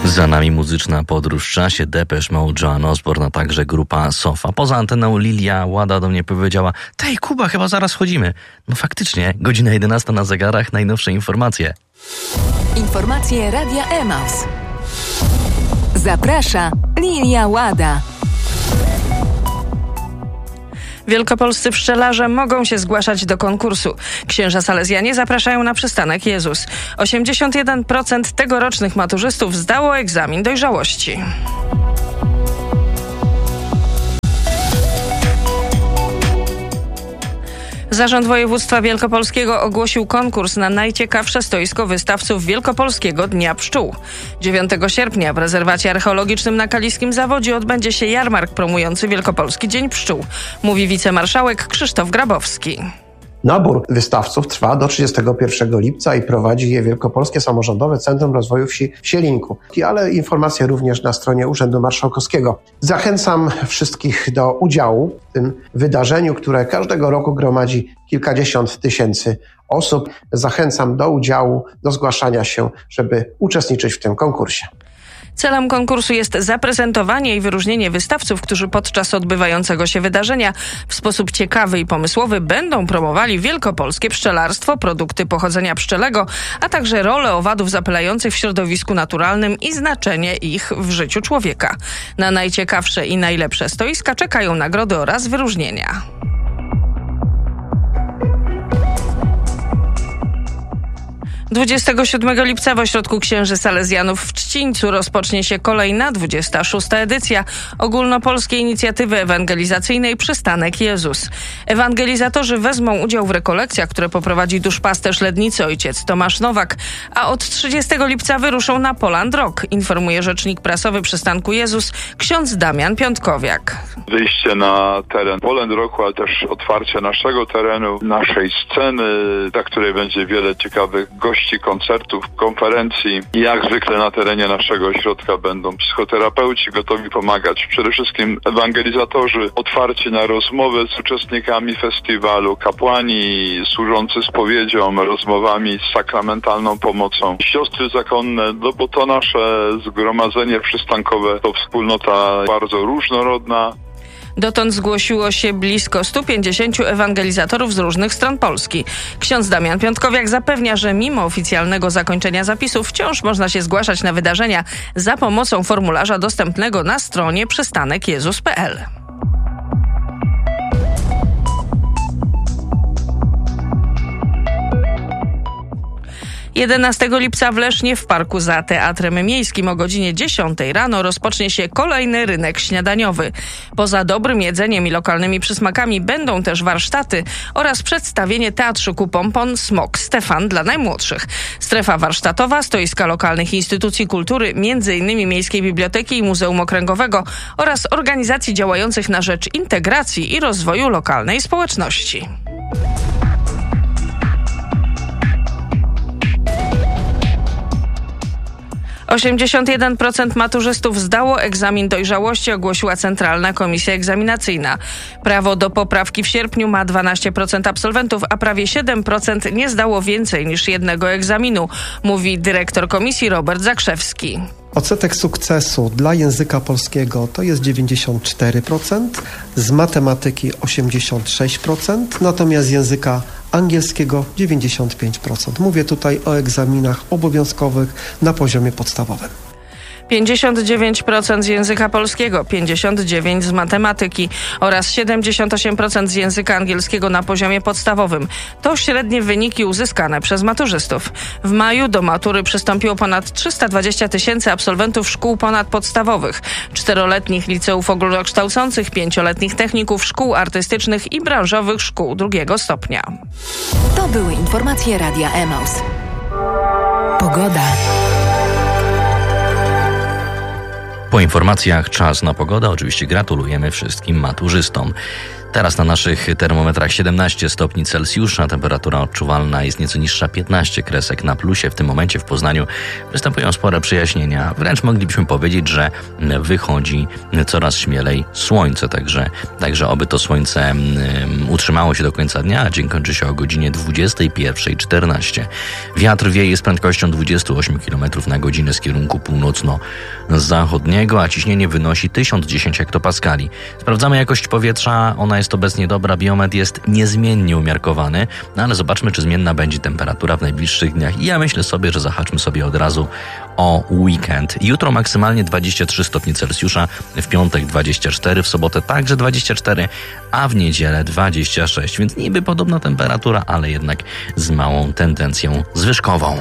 Za nami muzyczna podróż w czasie, Depeche Mode, Joan Osborne, a także grupa Sofa. Poza anteną Lilia Łada do mnie powiedziała: "Tej Kuba, chyba zaraz wchodzimy". No faktycznie, godzina 11 na zegarach, najnowsze informacje. Informacje Radia Emaus. Zaprasza Lilia Łada. Wielkopolscy pszczelarze mogą się zgłaszać do konkursu. Księża Salezjanie zapraszają na przystanek Jezus. 81% tegorocznych maturzystów zdało egzamin dojrzałości. Zarząd Województwa Wielkopolskiego ogłosił konkurs na najciekawsze stoisko wystawców Wielkopolskiego Dnia Pszczół. 9 sierpnia w rezerwacie archeologicznym na Kaliskim Zawodzie odbędzie się jarmark promujący Wielkopolski Dzień Pszczół, mówi wicemarszałek Krzysztof Grabowski. Nabór wystawców trwa do 31 lipca i prowadzi je Wielkopolskie Samorządowe Centrum Rozwoju Wsi w Sielinku. Ale informacje również na stronie Urzędu Marszałkowskiego. Zachęcam wszystkich do udziału w tym wydarzeniu, które każdego roku gromadzi kilkadziesiąt tysięcy osób. Zachęcam do udziału, do zgłaszania się, żeby uczestniczyć w tym konkursie. Celem konkursu jest zaprezentowanie i wyróżnienie wystawców, którzy podczas odbywającego się wydarzenia w sposób ciekawy i pomysłowy będą promowali wielkopolskie pszczelarstwo, produkty pochodzenia pszczelego, a także rolę owadów zapylających w środowisku naturalnym i znaczenie ich w życiu człowieka. Na najciekawsze i najlepsze stoiska czekają nagrody oraz wyróżnienia. - 27 lipca w Ośrodku Księży Salezjanów w Trzcińcu rozpocznie się kolejna 26. edycja ogólnopolskiej inicjatywy ewangelizacyjnej Przystanek Jezus. Ewangelizatorzy wezmą udział w rekolekcjach, które poprowadzi duszpasterz Lednicy ojciec Tomasz Nowak, a od 30 lipca wyruszą na Poland Rock, informuje rzecznik prasowy Przystanku Jezus ksiądz Damian Piątkowiak. Wyjście na teren Poland Rocku, ale też otwarcie naszego terenu, naszej sceny, na której będzie wiele ciekawych gości, koncertów, konferencji. I jak zwykle na terenie naszego ośrodka będą psychoterapeuci gotowi pomagać. Przede wszystkim ewangelizatorzy otwarci na rozmowę z uczestnikami festiwalu, kapłani służący spowiedzią, rozmowami z sakramentalną pomocą, siostry zakonne, no bo to nasze zgromadzenie przystankowe to wspólnota bardzo różnorodna. Dotąd zgłosiło się blisko 150 ewangelizatorów z różnych stron Polski. Ksiądz Damian Piątkowiak zapewnia, że mimo oficjalnego zakończenia zapisów wciąż można się zgłaszać na wydarzenia za pomocą formularza dostępnego na stronie przystanekjezus.pl. 11 lipca w Lesznie w parku za Teatrem Miejskim o godzinie 10 rano rozpocznie się kolejny rynek śniadaniowy. Poza dobrym jedzeniem i lokalnymi przysmakami będą też warsztaty oraz przedstawienie teatrzyku Pompon Smok Stefan dla najmłodszych. Strefa warsztatowa, stoiska lokalnych instytucji kultury, m.in. Miejskiej Biblioteki i Muzeum Okręgowego oraz organizacji działających na rzecz integracji i rozwoju lokalnej społeczności. - 81% maturzystów zdało egzamin dojrzałości, ogłosiła Centralna Komisja Egzaminacyjna. Prawo do poprawki w sierpniu ma 12% absolwentów, a prawie 7% nie zdało więcej niż jednego egzaminu, mówi dyrektor komisji Robert Zakrzewski. Odsetek sukcesu dla języka polskiego to jest 94%, z matematyki 86%, natomiast z języka angielskiego 95%. Mówię tutaj o egzaminach obowiązkowych na poziomie podstawowym. 59% z języka polskiego, 59% z matematyki oraz 78% z języka angielskiego na poziomie podstawowym. To średnie wyniki uzyskane przez maturzystów. W maju do matury przystąpiło ponad 320 tysięcy absolwentów szkół ponadpodstawowych, 4-letnich liceów ogólnokształcących, 5-letnich techników, szkół artystycznych i branżowych szkół drugiego stopnia. To były informacje Radia Emaus. Pogoda. Po informacjach czas na pogodę. Oczywiście gratulujemy wszystkim maturzystom. Teraz na naszych termometrach 17 stopni Celsjusza, temperatura odczuwalna jest nieco niższa 15 kresek na plusie. W tym momencie w Poznaniu występują spore przejaśnienia. Wręcz moglibyśmy powiedzieć, że wychodzi coraz śmielej słońce, także oby to słońce utrzymało się do końca dnia, a dzień kończy się o godzinie 21:14. Wiatr wieje z prędkością 28 km na godzinę z kierunku północno-zachodniego, a ciśnienie wynosi 1010 hektopaskali. Sprawdzamy jakość powietrza, ona jest obecnie dobra, biometr jest niezmiennie umiarkowany, no ale zobaczmy, czy zmienna będzie temperatura w najbliższych dniach. I ja myślę sobie, że zahaczmy sobie od razu o weekend. Jutro maksymalnie 23 stopnie Celsjusza, w piątek 24, w sobotę także 24, a w niedzielę 26, więc niby podobna temperatura, ale jednak z małą tendencją zwyżkową.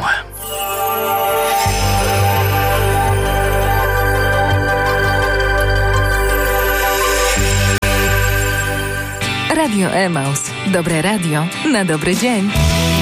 Radio Emaus. Dobre radio na dobry dzień.